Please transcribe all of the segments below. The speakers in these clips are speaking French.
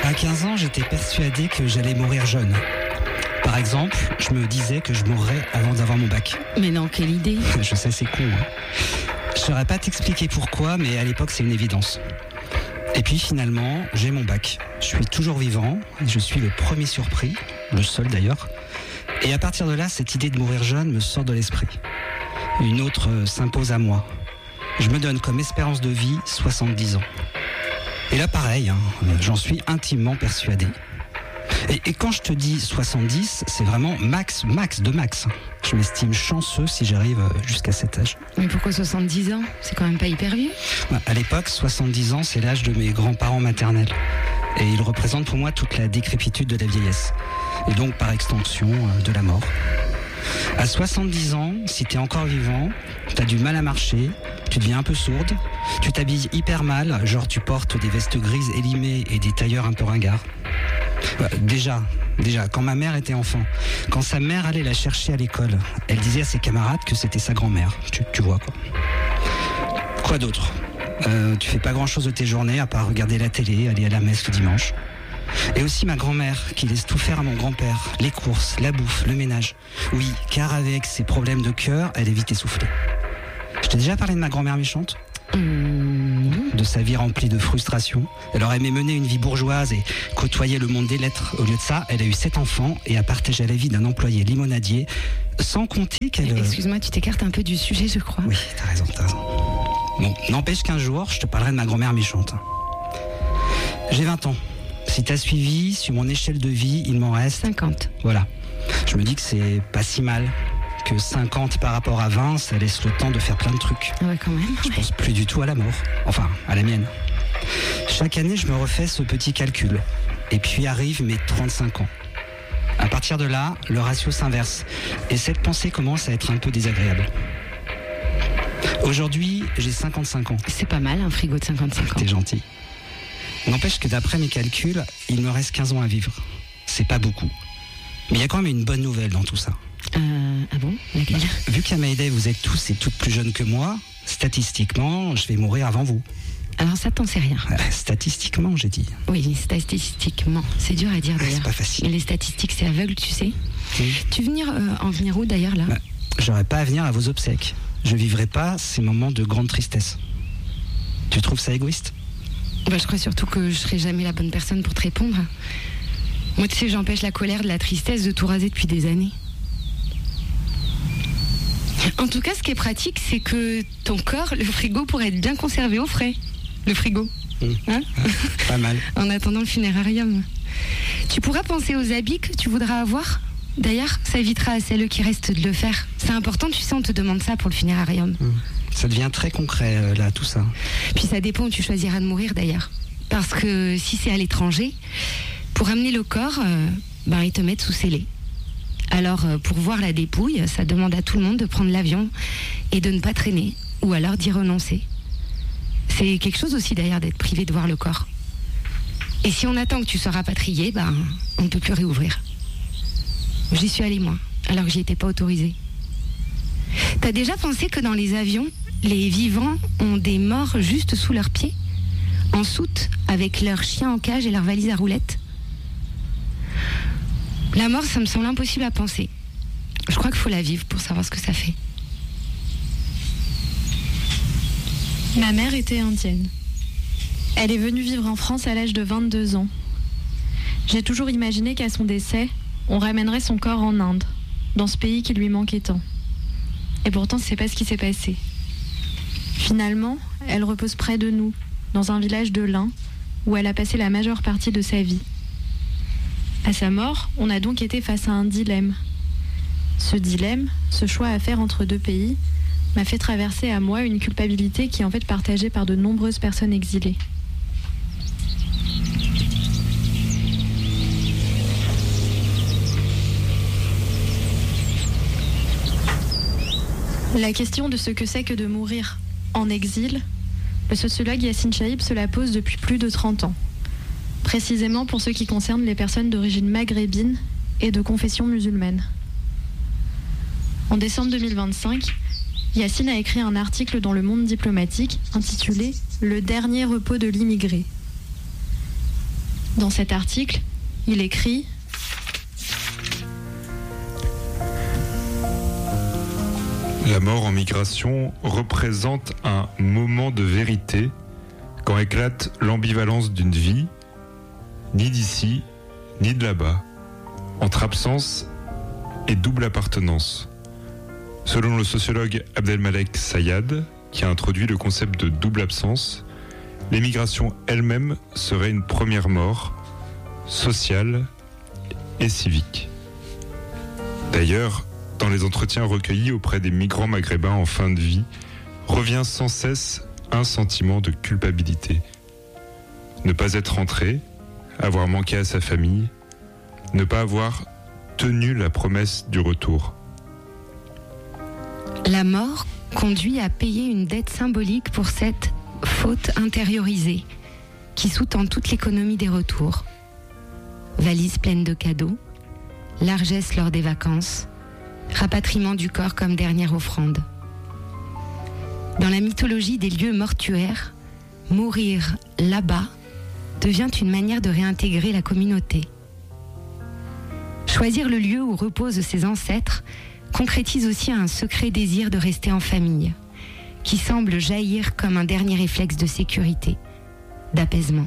À 15 ans, j'étais persuadé que j'allais mourir jeune. Par exemple, je me disais que je mourrais avant d'avoir mon bac. Mais non, quelle idée. Je sais, c'est con. Je saurais pas t'expliquer pourquoi, mais à l'époque, c'est une évidence. Et puis finalement, j'ai mon bac. Je suis toujours vivant, et je suis le premier surpris, le seul d'ailleurs. Et à partir de là, cette idée de mourir jeune me sort de l'esprit. Une autre s'impose à moi. Je me donne comme espérance de vie 70 ans. Et là, pareil, j'en suis intimement persuadé. Et quand je te dis 70, c'est vraiment max de max. Je m'estime chanceux si j'arrive jusqu'à cet âge. Mais pourquoi 70 ans? C'est quand même pas hyper vieux. À l'époque, 70 ans, c'est l'âge de mes grands-parents maternels. Et il représente pour moi toute la décrépitude de la vieillesse. Et donc, par extension, de la mort. À 70 ans, si t'es encore vivant, t'as du mal à marcher, tu deviens un peu sourde, tu t'habilles hyper mal, genre tu portes des vestes grises élimées et des tailleurs un peu ringards. Déjà, quand ma mère était enfant, quand sa mère allait la chercher à l'école, elle disait à ses camarades que c'était sa grand-mère. Tu vois quoi. Quoi d'autre ? Tu fais pas grand-chose de tes journées à part regarder la télé, aller à la messe le dimanche. Et aussi ma grand-mère qui laisse tout faire à mon grand-père, les courses, la bouffe, le ménage. Oui, car avec ses problèmes de cœur, elle est vite essoufflée. Je t'ai déjà parlé de ma grand-mère méchante ? De sa vie remplie de frustration. Elle aurait aimé mener une vie bourgeoise et côtoyer le monde des lettres. Au lieu de ça, elle a eu 7 enfants et a partagé la vie d'un employé limonadier, sans compter qu'elle... Excuse-moi, tu t'écartes un peu du sujet, je crois. Oui, t'as raison. Bon, n'empêche qu'un jour, je te parlerai de ma grand-mère méchante. J'ai 20 ans. Si t'as suivi, sur mon échelle de vie, il m'en reste... 50. Voilà. Je me dis que c'est pas si mal. Que 50 par rapport à 20, ça laisse le temps de faire plein de trucs. Ouais, quand même. Je pense plus du tout à la mort. Enfin, à la mienne. Chaque année, je me refais ce petit calcul. Et puis arrivent mes 35 ans. À partir de là, le ratio s'inverse. Et cette pensée commence à être un peu désagréable. Aujourd'hui, j'ai 55 ans. C'est pas mal, un frigo de 55 ans. T'es gentil. N'empêche que d'après mes calculs, il me reste 15 ans à vivre. C'est pas beaucoup. Mais il y a quand même une bonne nouvelle dans tout ça. Ah bon? Laquelle? Vu qu'à Mayday, vous êtes tous et toutes plus jeunes que moi, statistiquement, je vais mourir avant vous. Alors ça, t'en sais rien. Statistiquement, j'ai dit. Oui, statistiquement. C'est dur à dire d'ailleurs. C'est pas facile. Les statistiques, c'est aveugle, tu sais. Oui. Tu veux en venir où d'ailleurs là? J'aurais pas à venir à vos obsèques. Je vivrai pas ces moments de grande tristesse. Tu trouves ça égoïste? Je crois surtout que je serai jamais la bonne personne pour te répondre. Moi, tu sais, j'empêche la colère de la tristesse de tout raser depuis des années. En tout cas, ce qui est pratique, c'est que ton corps, le frigo, pourrait être bien conservé au frais. Le frigo. Hein? Pas mal. En attendant le funérarium. Tu pourras penser aux habits que tu voudras avoir. D'ailleurs, ça évitera à celles qui restent de le faire. C'est important, tu sais, on te demande ça pour le funérarium. Ça devient très concret, là, tout ça. Puis ça dépend où tu choisiras de mourir, d'ailleurs. Parce que si c'est à l'étranger, pour amener le corps, ils te mettent sous scellé. Alors, pour voir la dépouille, ça demande à tout le monde de prendre l'avion et de ne pas traîner, ou alors d'y renoncer. C'est quelque chose aussi, d'ailleurs, d'être privé de voir le corps. Et si on attend que tu sois rapatrié, on ne peut plus réouvrir. J'y suis allée, moi, alors que j'y étais pas autorisée. T'as déjà pensé que dans les avions, les vivants ont des morts juste sous leurs pieds, en soute, avec leurs chiens en cage et leurs valises à roulettes? La mort, ça me semble impossible à penser. Je crois qu'il faut la vivre pour savoir ce que ça fait. Ma mère était indienne. Elle est venue vivre en France à l'âge de 22 ans. J'ai toujours imaginé qu'à son décès, on ramènerait son corps en Inde, dans ce pays qui lui manquait tant. Et pourtant, c'est pas ce qui s'est passé. Finalement, elle repose près de nous, dans un village de l'Ain, où elle a passé la majeure partie de sa vie. À sa mort, on a donc été face à un dilemme. Ce dilemme, ce choix à faire entre deux pays, m'a fait traverser à moi une culpabilité qui est en fait partagée par de nombreuses personnes exilées. La question de ce que c'est que de mourir en exil, le sociologue Yassine Chahib se la pose depuis plus de 30 ans. Précisément pour ce qui concerne les personnes d'origine maghrébine et de confession musulmane. En décembre 2025, Yassine a écrit un article dans Le Monde diplomatique intitulé « Le dernier repos de l'immigré ». Dans cet article, il écrit « La mort en migration représente un moment de vérité quand éclate l'ambivalence d'une vie, ni d'ici, ni de là-bas, entre absence et double appartenance. Selon le sociologue Abdelmalek Sayad, qui a introduit le concept de double absence, l'émigration elle-même serait une première mort, sociale et civique. D'ailleurs, dans les entretiens recueillis auprès des migrants maghrébins en fin de vie, revient sans cesse un sentiment de culpabilité. Ne pas être rentré, avoir manqué à sa famille, ne pas avoir tenu la promesse du retour. La mort conduit à payer une dette symbolique pour cette faute intériorisée qui sous-tend toute l'économie des retours. Valise pleine de cadeaux, largesse lors des vacances, rapatriement du corps comme dernière offrande. Dans la mythologie des lieux mortuaires, mourir là-bas devient une manière de réintégrer la communauté. Choisir le lieu où reposent ses ancêtres concrétise aussi un secret désir de rester en famille, qui semble jaillir comme un dernier réflexe de sécurité, d'apaisement.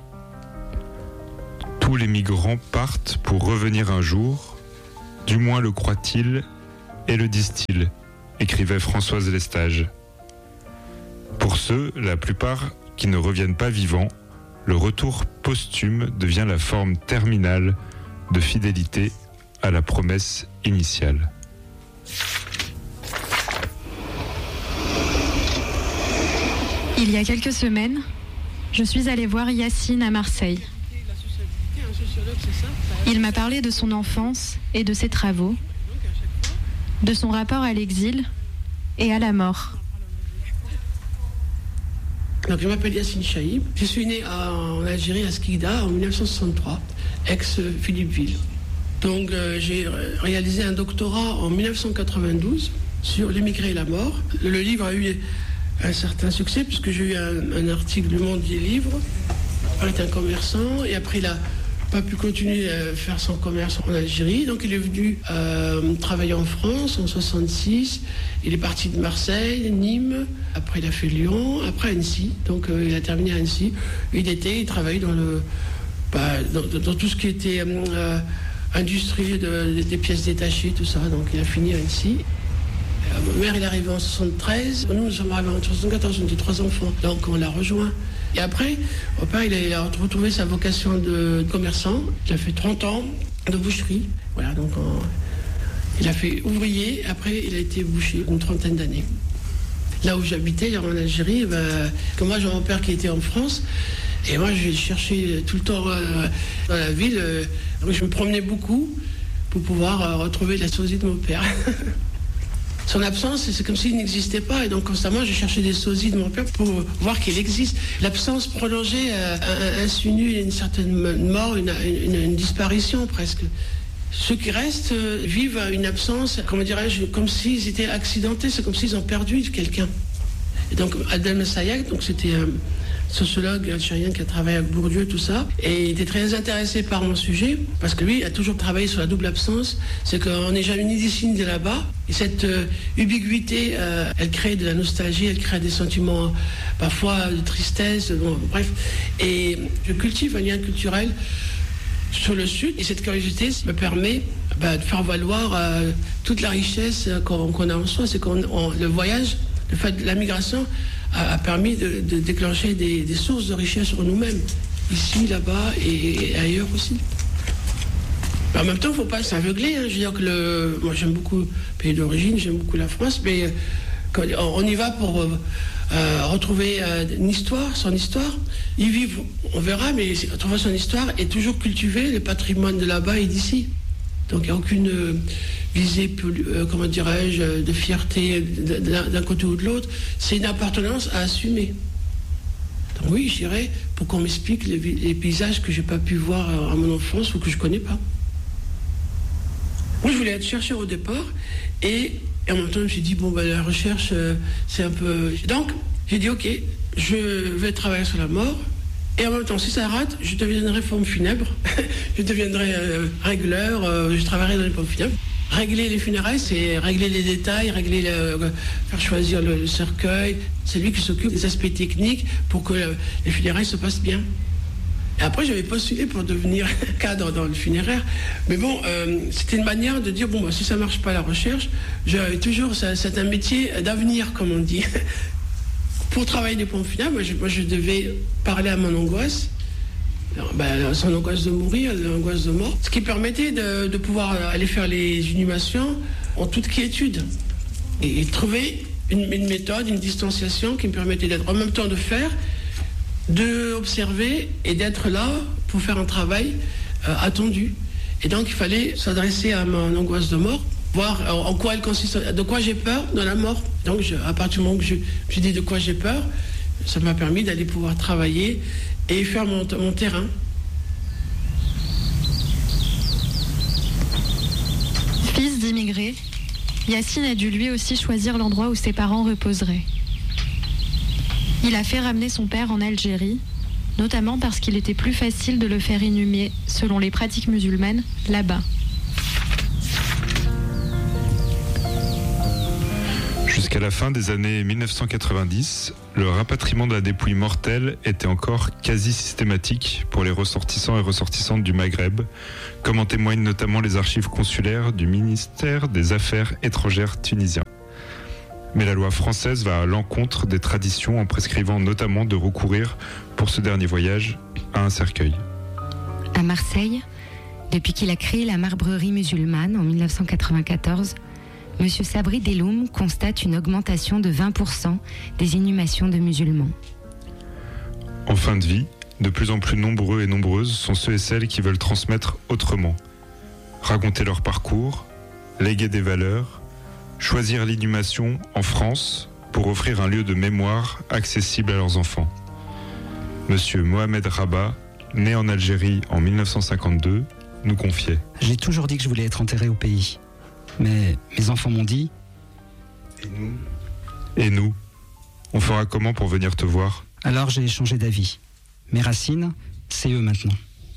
Tous les migrants partent pour revenir un jour, du moins le croient-ils et le disent-ils, écrivait Françoise Lestage. Pour ceux, la plupart, qui ne reviennent pas vivants, le retour posthume devient la forme terminale de fidélité à la promesse initiale. Il y a quelques semaines, je suis allée voir Yacine à Marseille. Il m'a parlé de son enfance et de ses travaux, de son rapport à l'exil et à la mort. Donc, je m'appelle Yacine Chaïb. Je suis né en Algérie, à Skikda, en 1963, ex-Philippeville. Donc, j'ai réalisé un doctorat en 1992 sur l'émigré et la mort. Le livre a eu un certain succès puisque j'ai eu un article du Monde des livres. Il était un commerçant et après il n'a pas pu continuer à faire son commerce en Algérie. Donc il est venu travailler en France en 1966. Il est parti de Marseille, Nîmes, après il a fait Lyon, après Annecy. Donc il a terminé à Annecy. Il travaillait dans tout ce qui était industrie des pièces détachées, tout ça. Donc il a fini à Annecy. Ma mère est arrivée en 73, nous sommes arrivés en 74, on était 3 enfants, donc on l'a rejoint. Et après, mon père il a retrouvé sa vocation de commerçant, il a fait 30 ans de boucherie, voilà, donc il a fait ouvrier, après il a été boucher une 30aine d'années. Là où j'habitais, en Algérie, comme moi j'ai mon père qui était en France, et moi je cherchais tout le temps dans la ville, je me promenais beaucoup pour pouvoir retrouver la sosie de mon père. Son absence, c'est comme s'il n'existait pas. Et donc, constamment, je cherchais des sosies de mon père pour voir qu'il existe. L'absence prolongée insinue une certaine mort, une disparition presque. Ceux qui restent vivent une absence, comment dirais-je, comme s'ils étaient accidentés. C'est comme s'ils ont perdu quelqu'un. Et donc, Abdelmalek Sayad, donc c'était un sociologue algérien qui a travaillé avec Bourdieu, tout ça, et il était très intéressé par mon sujet, parce que lui il a toujours travaillé sur la double absence, c'est qu'on n'est jamais ni d'ici ni de là-bas, et cette ubiguïté, elle crée de la nostalgie, elle crée des sentiments parfois de tristesse, bon, bref, et je cultive un lien culturel sur le Sud, et cette curiosité me permet de faire valoir toute la richesse qu'on a en soi, c'est le voyage, le fait de la migration a permis de déclencher des sources de richesse sur nous-mêmes, ici, là-bas et ailleurs aussi. En même temps, il ne faut pas s'aveugler. Je veux dire que moi j'aime beaucoup le pays d'origine, j'aime beaucoup la France, mais quand on y va pour retrouver une histoire, son histoire. Y vivre, on verra, mais retrouver son histoire et toujours cultiver le patrimoine de là-bas et d'ici. Donc il n'y a aucune visée, comment dirais-je, de fierté d'un côté ou de l'autre. C'est une appartenance à assumer. Donc oui, j'irai pour qu'on m'explique les paysages que je n'ai pas pu voir à mon enfance ou que je ne connais pas. Moi, je voulais être chercheur au départ et en même temps, je me suis dit, la recherche, c'est un peu... Donc, j'ai dit, ok, je vais travailler sur la mort Et en même temps, si ça rate, je deviendrai femme funèbre, je deviendrai régleur, je travaillerai dans les pompes funèbres. Régler les funérailles, c'est régler les détails, faire choisir le cercueil. C'est lui qui s'occupe des aspects techniques pour que les funérailles se passent bien. Et après, j'avais postulé pour devenir cadre dans le funéraire. Mais bon, c'était une manière de dire, bon, bah, si ça ne marche pas la recherche, c'est un métier d'avenir, comme on dit. Pour travailler des pompes funèbres, moi, je devais parler à mon angoisse. Son angoisse de mourir, l'angoisse de mort. Ce qui permettait de pouvoir aller faire les inhumations en toute quiétude. Et trouver une méthode, une distanciation qui me permettait d'être en même temps de faire, d'observer et d'être là pour faire un travail attendu. Et donc il fallait s'adresser à mon angoisse de mort, voir en quoi elle consiste, de quoi j'ai peur dans la mort. Donc à partir du moment que j'ai dit de quoi j'ai peur, ça m'a permis d'aller pouvoir travailler et faire mon terrain. Fils d'immigrés, Yacine a dû lui aussi choisir l'endroit où ses parents reposeraient. Il a fait ramener son père en Algérie, notamment parce qu'il était plus facile de le faire inhumer, selon les pratiques musulmanes, là-bas. Jusqu'à la fin des années 1990, le rapatriement de la dépouille mortelle était encore quasi systématique pour les ressortissants et ressortissantes du Maghreb, comme en témoignent notamment les archives consulaires du ministère des Affaires étrangères tunisien. Mais la loi française va à l'encontre des traditions en prescrivant notamment de recourir pour ce dernier voyage à un cercueil. À Marseille, depuis qu'il a créé la marbrerie musulmane en 1994, M. Sabri Deloum constate une augmentation de 20% des inhumations de musulmans. En fin de vie, de plus en plus nombreux et nombreuses sont ceux et celles qui veulent transmettre autrement, raconter leur parcours, léguer des valeurs, choisir l'inhumation en France pour offrir un lieu de mémoire accessible à leurs enfants. Monsieur Mohamed Rabat, né en Algérie en 1952, nous confiait. J'ai toujours dit que je voulais être enterré au pays. Mais mes enfants m'ont dit... Et nous on fera comment pour venir te voir? Alors j'ai changé d'avis. Mes racines, c'est eux maintenant.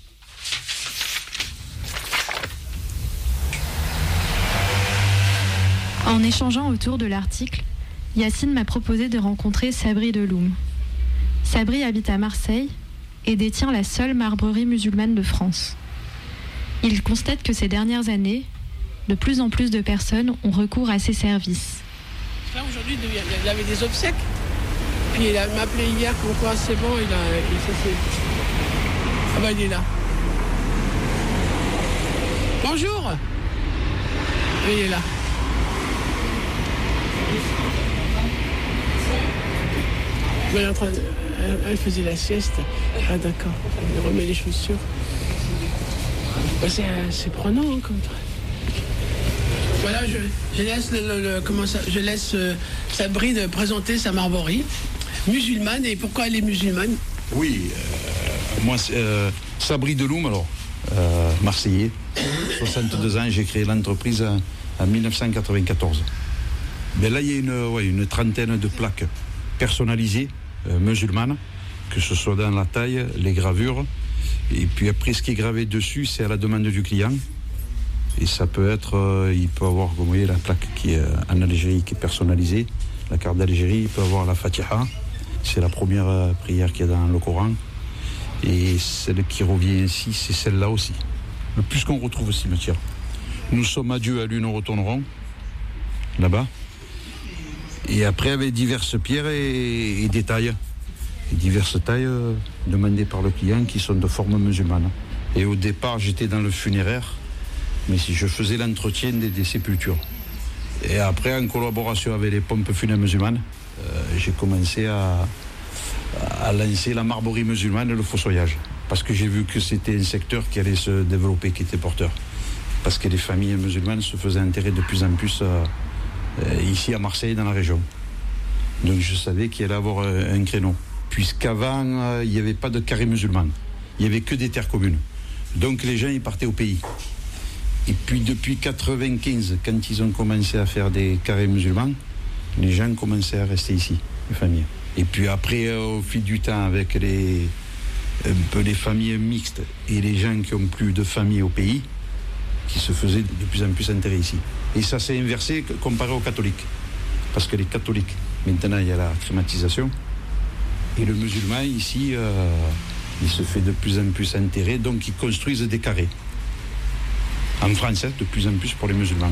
En échangeant autour de l'article, Yacine m'a proposé de rencontrer Sabri Deloum. Sabri habite à Marseille et détient la seule marbrerie musulmane de France. Il constate que ces dernières années, de plus en plus de personnes ont recours à ses services. Là, aujourd'hui, il avait des obsèques. Puis il m'a appelé hier, comme quoi c'est bon, Ah ben il est là. Bonjour. Oui, il est là. Elle faisait la sieste. Ah d'accord, elle remet les chaussures. Bah, c'est prenant hein, comme ça. Voilà, je laisse Sabri de présenter sa marbrerie musulmane. Et pourquoi elle est musulmane? Oui, moi c'est Sabri Deloum, alors marseillais, 62 ans, j'ai créé l'entreprise en 1994. Mais là, il y a une trentaine de plaques personnalisées musulmanes, que ce soit dans la taille, les gravures. Et puis après, ce qui est gravé dessus, c'est à la demande du client. Et ça peut être, il peut avoir, comme vous voyez, la plaque qui est en Algérie, qui est personnalisée. La carte d'Algérie, il peut avoir la Fatiha. C'est la première prière qu'il y a dans le Coran. Et celle qui revient ici, c'est celle-là aussi. Le plus qu'on retrouve au cimetière. Nous sommes adieux à lui, nous retournerons. Là-bas. Et après, avec diverses pierres et des tailles. Et diverses tailles demandées par le client qui sont de forme musulmane. Et au départ, j'étais dans le funéraire. Mais si je faisais l'entretien des sépultures. Et après, en collaboration avec les pompes funèbres musulmanes, j'ai commencé à lancer la marbrerie musulmane et le fossoyage. Parce que j'ai vu que c'était un secteur qui allait se développer, qui était porteur. Parce que les familles musulmanes se faisaient enterrer de plus en plus ici à Marseille, dans la région. Donc je savais qu'il allait avoir un créneau. Puisqu'avant, il n'y avait pas de carré musulman. Il n'y avait que des terres communes. Donc les gens, ils partaient au pays. Et puis depuis 1995, quand ils ont commencé à faire des carrés musulmans, les gens commençaient à rester ici, les familles. Et puis après, au fil du temps, avec un peu les familles mixtes et les gens qui ont plus de famille au pays, qui se faisaient de plus en plus enterrer ici. Et ça s'est inversé comparé aux catholiques. Parce que les catholiques, maintenant il y a la crématisation, et le musulman ici, il se fait de plus en plus enterrer, donc ils construisent des carrés. En France, de plus en plus pour les musulmans.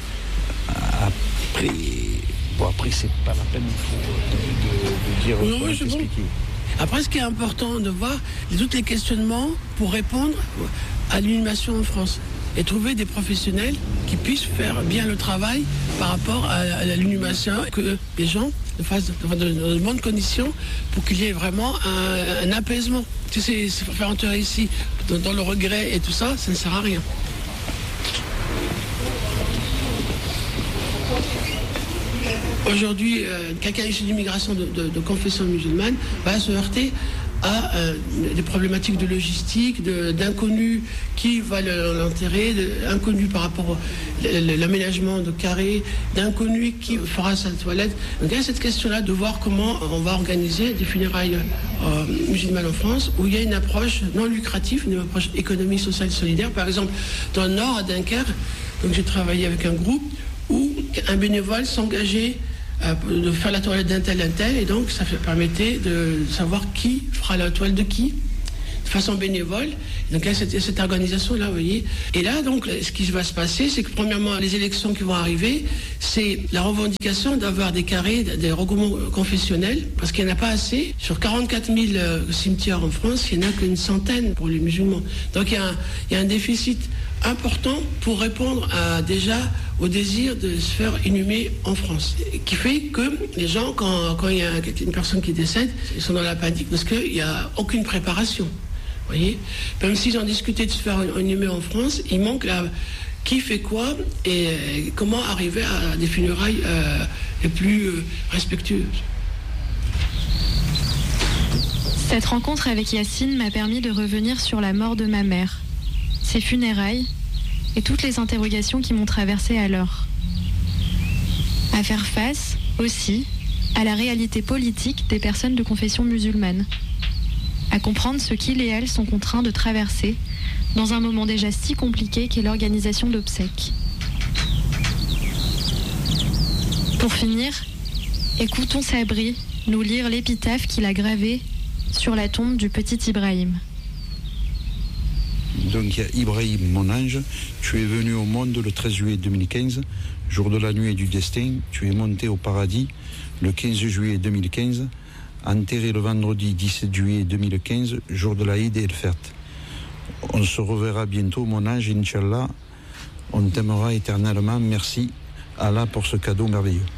Après c'est pas la peine de dire... Non, oui, c'est bon. Après, ce qui est important de voir, tous les questionnements pour répondre à l'inhumation en France. Et trouver des professionnels qui puissent faire bien le travail par rapport à l'inhumation, que les gens le fassent dans de bonnes conditions pour qu'il y ait vraiment un apaisement. Tu sais, faire enterrer ici dans le regret et tout ça, ça ne sert à rien. Aujourd'hui, quelqu'un issu d'immigration de confession musulmane va se heurter à des problématiques de logistique, d'inconnus qui va l'enterrer, d'inconnus par rapport à l'aménagement de carrés, d'inconnus qui fera sa toilette. Donc il y a cette question-là de voir comment on va organiser des funérailles musulmanes en France, où il y a une approche non lucrative, une approche économique, sociale, solidaire. Par exemple, dans le Nord, à Dunkerque, donc j'ai travaillé avec un groupe où un bénévole s'engageait de faire la toilette d'un tel, et donc ça permettait de savoir qui fera la toilette de qui, de façon bénévole. Donc il y a cette organisation-là, vous voyez. Et là, donc, ce qui va se passer, c'est que premièrement, les élections qui vont arriver, c'est la revendication d'avoir des carrés, des regroupements confessionnels, parce qu'il n'y en a pas assez. Sur 44 000 cimetières en France, il n'y en a qu'une centaine pour les musulmans. Donc il y a un déficit important pour répondre déjà au désir de se faire inhumer en France. Qui fait que les gens, quand il y a une personne qui décède, ils sont dans la panique parce qu'il n'y a aucune préparation. Vous voyez, même s'ils ont discuté de se faire inhumer en France, il manque qui fait quoi et comment arriver à des funérailles les plus respectueuses. Cette rencontre avec Yacine m'a permis de revenir sur la mort de ma mère, ses funérailles et toutes les interrogations qui m'ont traversée alors. À faire face, aussi, à la réalité politique des personnes de confession musulmane. À comprendre ce qu'ils et elles sont contraints de traverser dans un moment déjà si compliqué qu'est l'organisation d'obsèques. Pour finir, écoutons Sabri nous lire l'épitaphe qu'il a gravée sur la tombe du petit Ibrahim. Donc il y a Ibrahim, mon ange, tu es venu au monde le 13 juillet 2015, jour de la nuit et du destin, tu es monté au paradis le 15 juillet 2015, enterré le vendredi 17 juillet 2015, jour de la Eid el-Fert. On se reverra bientôt, mon ange, Inch'Allah, on t'aimera éternellement, merci Allah pour ce cadeau merveilleux.